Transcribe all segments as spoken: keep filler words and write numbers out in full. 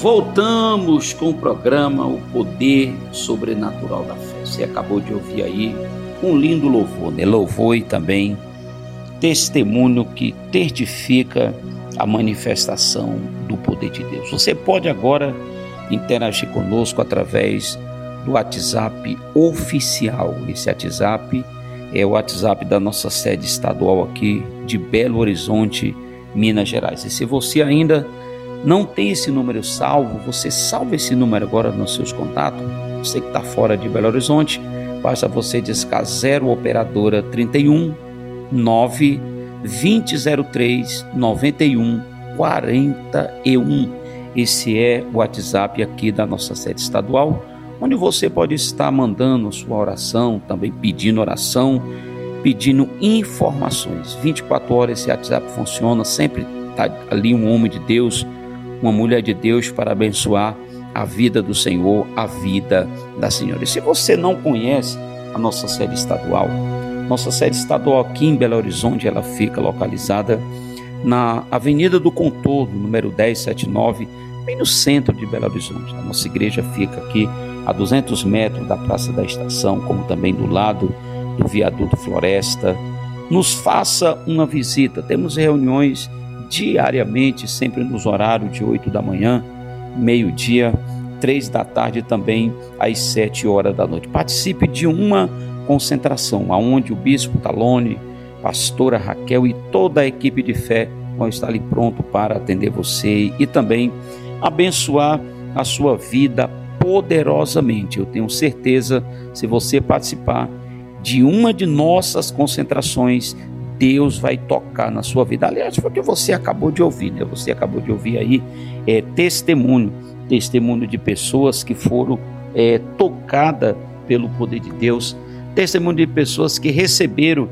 Voltamos com o programa O Poder Sobrenatural da Fé. Você acabou de ouvir aí um lindo louvor, né? Louvor e também testemunho que testifica a manifestação do poder de Deus. Você pode agora interagir conosco através do WhatsApp oficial. Esse WhatsApp é o WhatsApp da nossa sede estadual aqui de Belo Horizonte, Minas Gerais. E se você ainda não tem esse número salvo, você salva esse número agora nos seus contatos. Você que está fora de Belo Horizonte, basta você discar zero operadora trinta e um, nove, vinte, zero três, noventa e um, quarenta e um. Esse é o WhatsApp aqui da nossa sede estadual, onde você pode estar mandando sua oração, também pedindo oração, pedindo informações. vinte e quatro horas esse WhatsApp funciona, sempre está ali um homem de Deus, uma mulher de Deus para abençoar a vida do Senhor, a vida da Senhora. E se você não conhece a nossa sede estadual, nossa sede estadual aqui em Belo Horizonte, ela fica localizada na Avenida do Contorno, número dez setenta e nove, bem no centro de Belo Horizonte. A nossa igreja fica aqui a duzentos metros da Praça da Estação, como também do lado do Viaduto Floresta. Nos faça uma visita. Temos reuniões diariamente, sempre nos horários de oito da manhã, meio-dia, três da tarde e também às sete horas da noite. Participe de uma concentração, onde o Bispo Talone, pastora Raquel e toda a equipe de fé vão estar ali pronto para atender você e também abençoar a sua vida poderosamente. Eu tenho certeza, se você participar de uma de nossas concentrações, Deus vai tocar na sua vida. Aliás, foi o que você acabou de ouvir, né? Você acabou de ouvir aí é, testemunho, testemunho de pessoas que foram é, tocadas pelo poder de Deus, testemunho de pessoas que receberam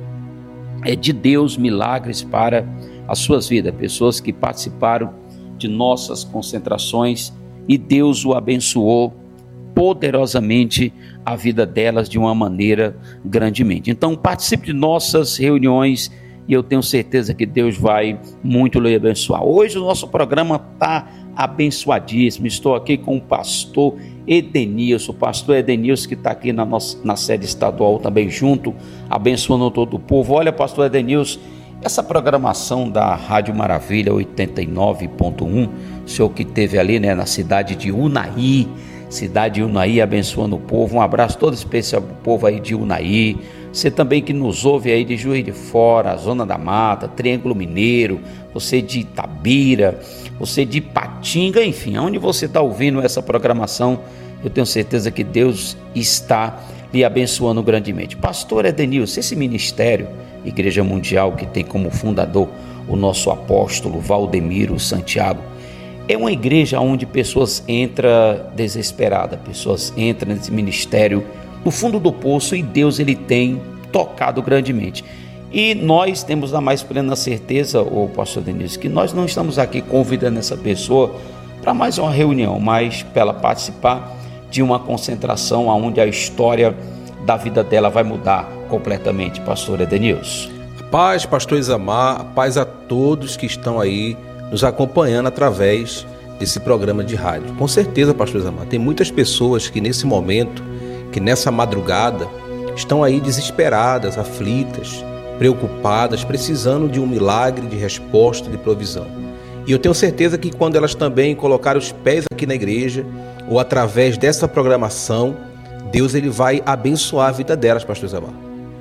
é, de Deus milagres para as suas vidas, pessoas que participaram de nossas concentrações e Deus o abençoou poderosamente a vida delas de uma maneira grandemente. Então participe de nossas reuniões e eu tenho certeza que Deus vai muito lhe abençoar. Hoje o nosso programa está abençoadíssimo. Estou aqui com o pastor Edenilson, o pastor Edenilson que está aqui na, nossa, na sede estadual também junto, abençoando todo o povo. Olha, pastor Edenilson, essa programação da Rádio Maravilha oitenta e nove ponto um, o senhor que esteve ali, né, na cidade de Unai, cidade de Unai, abençoando o povo. Um abraço todo especial para o povo aí de Unai. Você também que nos ouve aí de Juiz de Fora, Zona da Mata, Triângulo Mineiro, você de Itabira, você de Ipatinga, enfim, onde você está ouvindo essa programação, eu tenho certeza que Deus está lhe abençoando grandemente. Pastor Edenilson, esse ministério Igreja Mundial que tem como fundador o nosso apóstolo Valdemiro Santiago, é uma igreja onde pessoas entram desesperadas, pessoas entram nesse ministério no fundo do poço e Deus ele tem tocado grandemente. E nós temos a mais plena certeza, ô pastor Denilson, que nós não estamos aqui convidando essa pessoa para mais uma reunião, mas para ela participar de uma concentração onde a história da vida dela vai mudar completamente, pastor Edenilson. Paz, pastor Isamar, paz a todos que estão aí nos acompanhando através desse programa de rádio. Com certeza, pastor Isamar, tem muitas pessoas que nesse momento, que nessa madrugada, estão aí desesperadas, aflitas, preocupadas, precisando de um milagre, de resposta, de provisão. E eu tenho certeza que quando elas também colocarem os pés aqui na igreja, ou através dessa programação, Deus ele vai abençoar a vida delas, pastor Isamar.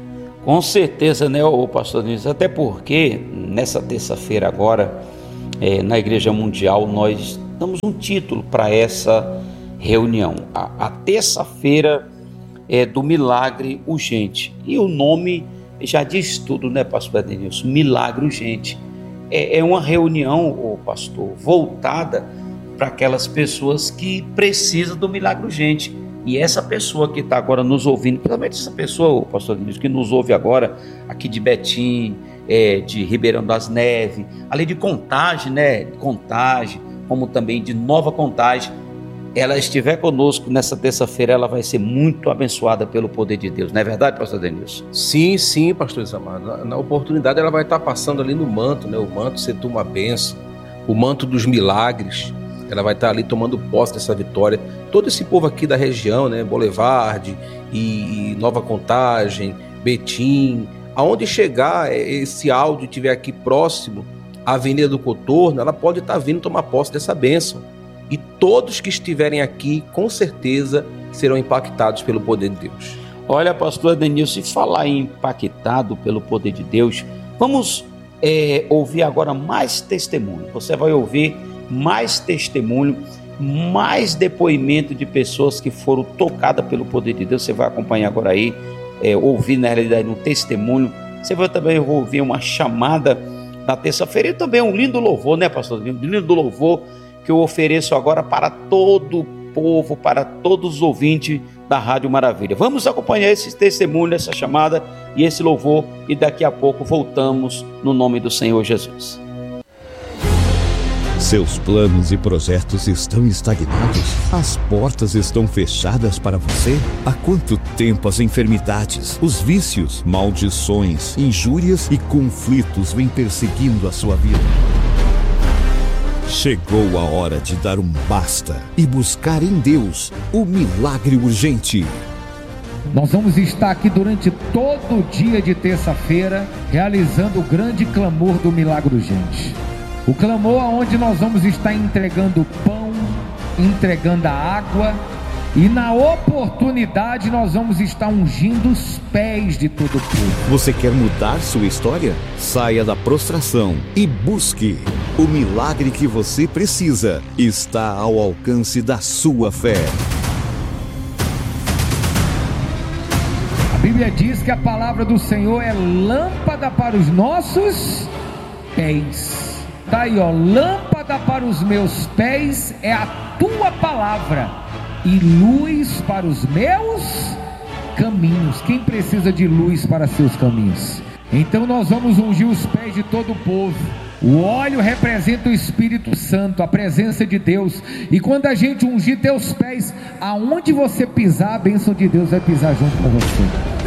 Com certeza, né, ô pastor Denilson, até porque nessa terça-feira agora, É, na Igreja Mundial, nós damos um título para essa reunião, a, a terça-feira é, do milagre urgente, e o nome já diz tudo, né, pastor Edenilson? Milagre urgente. É, é uma reunião, ô pastor, voltada para aquelas pessoas que precisam do milagre urgente, e essa pessoa que está agora nos ouvindo, principalmente essa pessoa, ô pastor Edenilson, que nos ouve agora aqui de Betim, É, de Ribeirão das Neves, além de Contagem, né, Contagem, como também de Nova Contagem, ela estiver conosco nessa terça-feira, ela vai ser muito abençoada pelo poder de Deus, não é verdade, pastor Denilson? Sim, sim, pastor Isamar, na, na oportunidade ela vai estar passando ali no manto, né, o manto setua uma bênção, o manto dos milagres, ela vai estar ali tomando posse dessa vitória. Todo esse povo aqui da região, né, Boulevard e, e Nova Contagem, Betim, aonde chegar esse áudio estiver aqui próximo à Avenida do Contorno, ela pode estar vindo tomar posse dessa bênção. E todos que estiverem aqui, com certeza, serão impactados pelo poder de Deus. Olha, pastor Denilson, se falar em impactado pelo poder de Deus, vamos é, ouvir agora mais testemunho. Você vai ouvir mais testemunho, mais depoimento de pessoas que foram tocadas pelo poder de Deus. Você vai acompanhar agora aí, é, ouvir na realidade um testemunho. Você vai também ouvir uma chamada na terça-feira e também um lindo louvor, né, pastor? Um lindo louvor que eu ofereço agora para todo o povo, para todos os ouvintes da Rádio Maravilha. Vamos acompanhar esse testemunho, essa chamada e esse louvor, e daqui a pouco voltamos no nome do Senhor Jesus. Seus planos e projetos estão estagnados? As portas estão fechadas para você? Há quanto tempo as enfermidades, os vícios, maldições, injúrias e conflitos vêm perseguindo a sua vida? Chegou a hora de dar um basta e buscar em Deus o milagre urgente. Nós vamos estar aqui durante todo o dia de terça-feira realizando o grande clamor do milagre urgente. O clamor onde nós vamos estar entregando pão, entregando a água, e na oportunidade nós vamos estar ungindo os pés de todo o povo. Você quer mudar sua história? Saia da prostração e busque. O milagre que você precisa está ao alcance da sua fé. A Bíblia diz que a palavra do Senhor é lâmpada para os nossos pés. Tá aí, ó, lâmpada para os meus pés é a tua palavra e luz para os meus caminhos. Quem precisa de luz para seus caminhos? Então nós vamos ungir os pés de todo o povo. O óleo representa o Espírito Santo, a presença de Deus. E quando a gente ungir teus pés, aonde você pisar, a bênção de Deus vai pisar junto com você.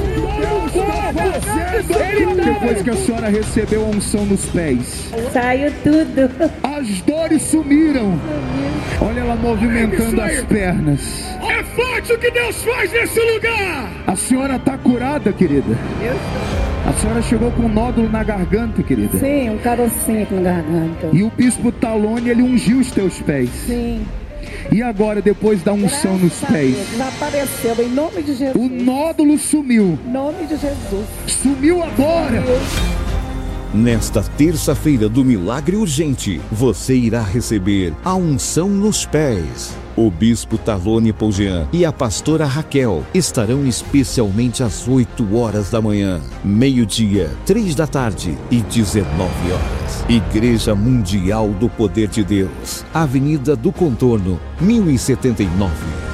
Depois que a senhora recebeu a unção nos pés, saiu tudo. As dores sumiram. Olha ela movimentando as pernas. É forte o que Deus faz nesse lugar. A senhora está curada, querida? Eu A senhora chegou com um nódulo na garganta, querida? Sim, um carocinho aqui na garganta. E o bispo Talone, ele ungiu os teus pés. Sim. E agora, depois da unção nos pés? Desapareceu, em nome de Jesus. O nódulo sumiu. Em nome de Jesus. Sumiu agora. Sumiu. Nesta terça-feira do Milagre Urgente, você irá receber a unção nos pés. O bispo Talone Pougean e a pastora Raquel estarão especialmente às oito horas da manhã, meio-dia, três da tarde e dezenove horas. Igreja Mundial do Poder de Deus, Avenida do Contorno, mil e setenta e nove.